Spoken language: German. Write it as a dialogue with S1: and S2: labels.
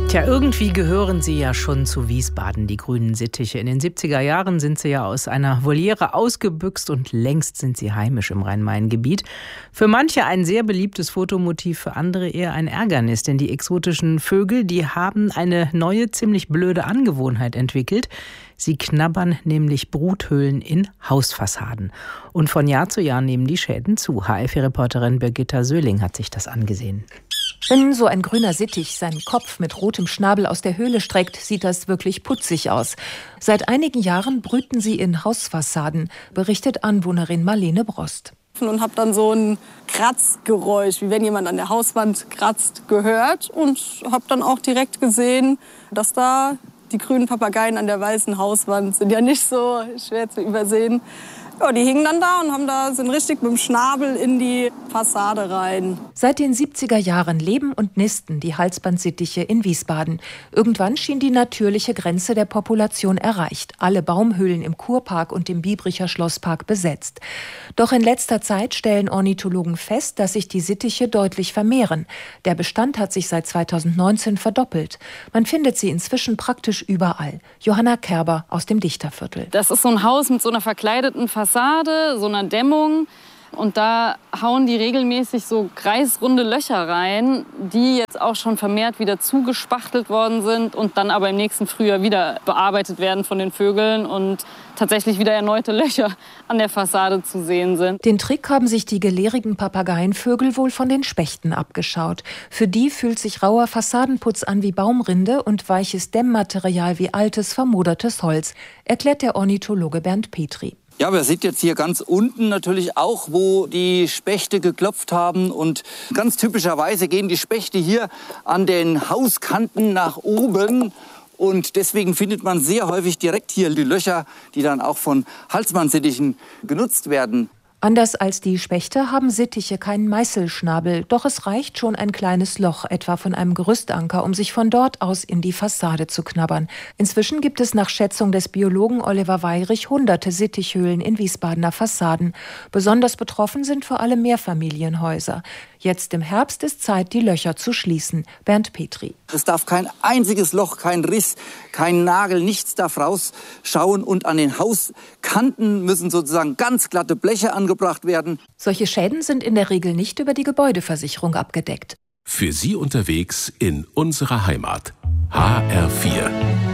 S1: Tja, irgendwie gehören sie ja schon zu Wiesbaden, die grünen Sittiche. In den 70er Jahren sind sie ja aus einer Voliere ausgebüxt und längst sind sie heimisch im Rhein-Main-Gebiet. Für manche ein sehr beliebtes Fotomotiv, für andere eher ein Ärgernis, denn die exotischen Vögel, die haben eine neue, ziemlich blöde Angewohnheit entwickelt. Sie knabbern nämlich Bruthöhlen in Hausfassaden. Und von Jahr zu Jahr nehmen die Schäden zu. HR4-Reporterin Birgitta Söhling hat sich das angesehen.
S2: Wenn so ein grüner Sittich seinen Kopf mit rotem Schnabel aus der Höhle streckt, sieht das wirklich putzig aus. Seit einigen Jahren brüten sie in Hausfassaden, berichtet Anwohnerin Marlene Brost.
S3: Und habe dann so ein Kratzgeräusch, wie wenn jemand an der Hauswand kratzt, gehört. Und habe dann auch direkt gesehen, dass da die grünen Papageien an der weißen Hauswand sind ja nicht so schwer zu übersehen. Ja, die hingen dann da und sind richtig mit dem Schnabel in die Fassade rein.
S2: Seit den 70er Jahren leben und nisten die Halsbandsittiche in Wiesbaden. Irgendwann schien die natürliche Grenze der Population erreicht. Alle Baumhöhlen im Kurpark und im Biebricher Schlosspark besetzt. Doch in letzter Zeit stellen Ornithologen fest, dass sich die Sittiche deutlich vermehren. Der Bestand hat sich seit 2019 verdoppelt. Man findet sie inzwischen praktisch überall. Johanna Kerber aus dem Dichterviertel.
S4: Das ist so ein Haus mit so einer verkleideten Fassade, so einer Dämmung. Und da hauen die regelmäßig so kreisrunde Löcher rein, die jetzt auch schon vermehrt wieder zugespachtelt worden sind und dann aber im nächsten Frühjahr wieder bearbeitet werden von den Vögeln und tatsächlich wieder erneute Löcher an der Fassade zu sehen sind.
S2: Den Trick haben sich die gelehrigen Papageienvögel wohl von den Spechten abgeschaut. Für die fühlt sich rauer Fassadenputz an wie Baumrinde und weiches Dämmmaterial wie altes, vermodertes Holz, erklärt der Ornithologe Bernd Petri.
S5: Ja, wir sehen jetzt hier ganz unten natürlich auch, wo die Spechte geklopft haben. Und ganz typischerweise gehen die Spechte hier an den Hauskanten nach oben. Und deswegen findet man sehr häufig direkt hier die Löcher, die dann auch von Halsbandsittichen genutzt werden.
S2: Anders als die Spechte haben Sittiche keinen Meißelschnabel, doch es reicht schon ein kleines Loch, etwa von einem Gerüstanker, um sich von dort aus in die Fassade zu knabbern. Inzwischen gibt es nach Schätzung des Biologen Oliver Weyrich hunderte Sittichhöhlen in Wiesbadener Fassaden. Besonders betroffen sind vor allem Mehrfamilienhäuser. Jetzt im Herbst ist Zeit, die Löcher zu schließen. Bernd Petri.
S5: Es darf kein einziges Loch, kein Riss, kein Nagel, nichts darf rausschauen. Und an den Hauskanten müssen sozusagen ganz glatte Bleche angebracht werden.
S2: Solche Schäden sind in der Regel nicht über die Gebäudeversicherung abgedeckt.
S6: Für Sie unterwegs in unserer Heimat. HR4.